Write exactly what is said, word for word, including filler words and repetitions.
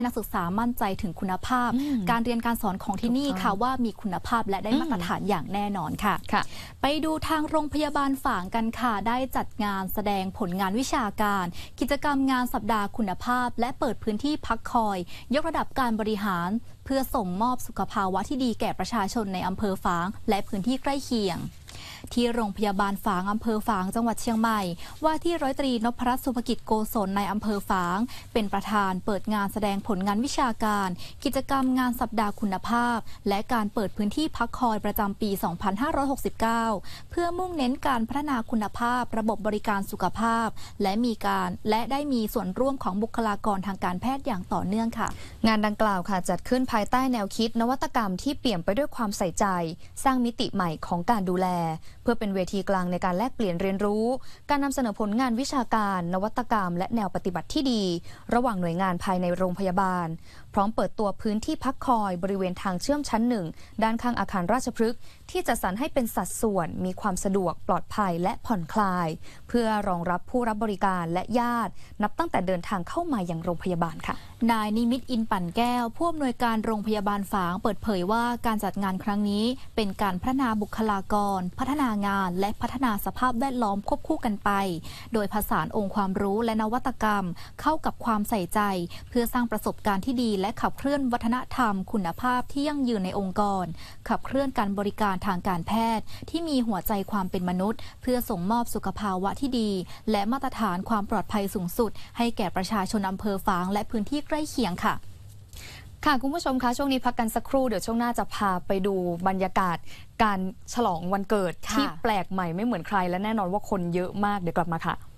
นักศึกษามั่นใจถึงคุณภาพการเรียนการสอนของที่นี่ค่ะว่ามีคุณภาพและได้มาตรฐานอย่างแน่นอนค่ะไปดูทางโรงพยาบาลฝางกันค่ะได้จัดงานแสดงผลงานวิชาการกิจกรรมงานสัปดาห์คุณภาพและเปิดพื้นที่พักคอยยกระดับการบริหารเพื่อส่งมอบสุขภาวะที่ดีแก่ประชาชนในอำเภอฝางและพื้นที่ใกล้เคียงที่โรงพยาบาลฝางอำเภอฝางจังหวัดเชียงใหม่ว่าที่ร้อยตรีนพรัตน์สุภกิจโกศลในอำเภอฝางเป็นประธานเปิดงานแสดงผลงานวิชาการกิจกรรมงานสัปดาห์คุณภาพและการเปิดพื้นที่พักคอยประจำปี สองพันห้าร้อยหกสิบเก้า เพื่อมุ่งเน้นการพัฒนาคุณภาพระบบบริการสุขภาพและมีการและได้มีส่วนร่วมของบุคลากรทางการแพทย์อย่างต่อเนื่องค่ะงานดังกล่าวค่ะจัดขึ้นภายใต้แนวคิดนวัตกรรมที่เปี่ยมไปด้วยความใส่ใจสร้างมิติใหม่ของการดูแลเพื่อเป็นเวทีกลางในการแลกเปลี่ยนเรียนรู้การนำเสนอผลงานวิชาการนวัตกรรมและแนวปฏิบัติที่ดีระหว่างหน่วยงานภายในโรงพยาบาลพร้อมเปิดตัวพื้นที่พักคอยบริเวณทางเชื่อมชั้นหนึ่งด้านข้างอาคารราชพฤกษ์ที่จัดสรรให้เป็นสัดส่วนมีความสะดวกปลอดภัยและผ่อนคลายเพื่อรองรับผู้รับบริการและญาตินับตั้งแต่เดินทางเข้ามายังโรงพยาบาลค่ะนายนิมิตอินปั่นแก้วผู้อำนวยการโรงพยาบาลฝางเปิดเผยว่าการจัดงานครั้งนี้เป็นการพัฒนาบุคลากรพัฒนางานและพัฒนาสภาพแวดล้อมควบคู่กันไปโดยผสานองค์ความรู้และนวัตกรรมเข้ากับความใส่ใจเพื่อสร้างประสบการณ์ที่ดีและขับเคลื่อนวัฒนธรรมคุณภาพที่ยั่งยืนในองค์กรขับเคลื่อนการบริการทางการแพทย์ที่มีหัวใจความเป็นมนุษย์เพื่อส่งมอบสุขภาวะที่ดีและมาตรฐานความปลอดภัยสูงสุดให้แก่ประชาชนอำเภอฝางและพื้นที่ใกล้เคียงค่ะค่ะคุณผู้ชมคะช่วงนี้พักกันสักครู่เดี๋ยวช่วงหน้าจะพาไปดูบรรยากาศการฉลองวันเกิดที่แปลกใหม่ไม่เหมือนใครและแน่นอนว่าคนเยอะมากเดี๋ยวกลับมาค่ะ